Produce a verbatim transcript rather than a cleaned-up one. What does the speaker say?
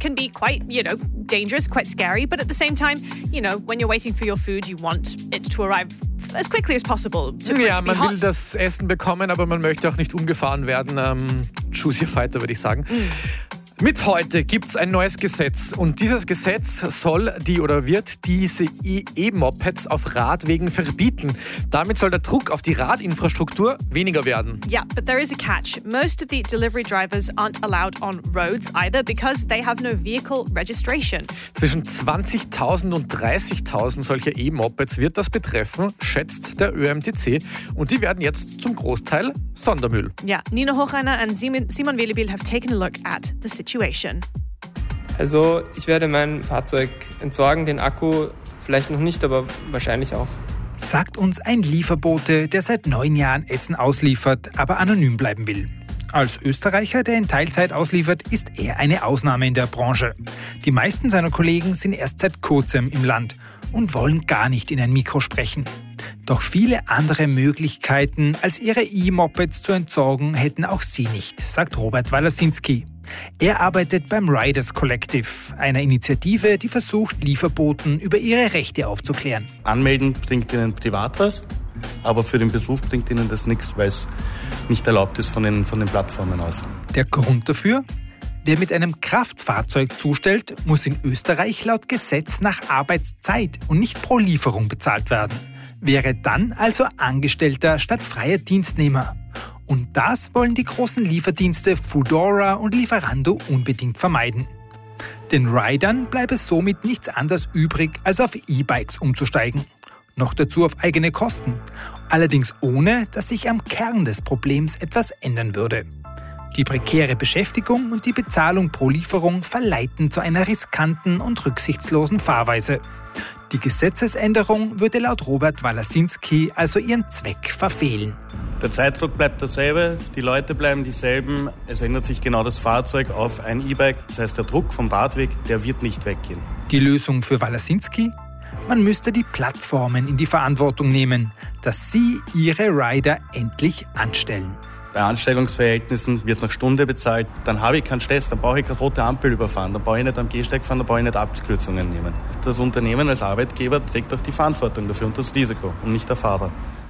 can be quite, you know, dangerous, quite scary. But at the same time, you know, when you're waiting for your food, you want it to arrive as quickly as possible. To ja, to be man hot. will das Essen bekommen, aber man möchte auch nicht umgefahren werden. Ähm, choose your fighter, würde ich sagen. Mm. Mit heute gibt es ein neues Gesetz und dieses Gesetz soll die oder wird diese E-Mopeds auf Radwegen verbieten. Damit soll der Druck auf die Radinfrastruktur weniger werden. Yeah, but there is a catch. Most of the delivery drivers aren't allowed on roads either because they have no vehicle registration. Zwischen zwanzigtausend und dreißigtausend solcher E-Mopeds wird das betreffen, schätzt der Ö M T C. Und die werden jetzt zum Großteil Sondermüll. Yeah, Nina Hochreiner and Simon, Simon Welebil have taken a look at the situation. Also ich werde mein Fahrzeug entsorgen, den Akku vielleicht noch nicht, aber wahrscheinlich auch. Sagt uns ein Lieferbote, der seit neun Jahren Essen ausliefert, aber anonym bleiben will. Als Österreicher, der in Teilzeit ausliefert, ist er eine Ausnahme in der Branche. Die meisten seiner Kollegen sind erst seit kurzem im Land und wollen gar nicht in ein Mikro sprechen. Doch viele andere Möglichkeiten, als ihre E-Mopeds zu entsorgen, hätten auch sie nicht, sagt Robert Walasinski. Er arbeitet beim Riders Collective, einer Initiative, die versucht, Lieferboten über ihre Rechte aufzuklären. Anmelden bringt ihnen privat was, aber für den Beruf bringt ihnen das nichts, weil es nicht erlaubt ist von den, von den Plattformen aus. Der Grund dafür? Wer mit einem Kraftfahrzeug zustellt, muss in Österreich laut Gesetz nach Arbeitszeit und nicht pro Lieferung bezahlt werden. Wäre dann also Angestellter statt freier Dienstnehmer. Und das wollen die großen Lieferdienste Foodora und Lieferando unbedingt vermeiden. Den Ridern bleibe somit nichts anderes übrig, als auf E-Bikes umzusteigen. Noch dazu auf eigene Kosten. Allerdings ohne, dass sich am Kern des Problems etwas ändern würde. Die prekäre Beschäftigung und die Bezahlung pro Lieferung verleiten zu einer riskanten und rücksichtslosen Fahrweise. Die Gesetzesänderung würde laut Robert Walasinski also ihren Zweck verfehlen. Der Zeitdruck bleibt derselbe, die Leute bleiben dieselben, es ändert sich genau das Fahrzeug auf ein E-Bike. Das heißt, der Druck vom Radweg, der wird nicht weggehen. Die Lösung für Walasinski? Man müsste die Plattformen in die Verantwortung nehmen, dass sie ihre Rider endlich anstellen. Bei Anstellungsverhältnissen wird nach Stunde bezahlt, dann habe ich keinen Stress, dann brauche ich keine rote Ampel überfahren, dann brauche ich nicht am Gehsteig fahren, dann brauche ich nicht Abkürzungen nehmen. Das Unternehmen als Arbeitgeber trägt auch die Verantwortung dafür und das Risiko und nicht der Fahrer.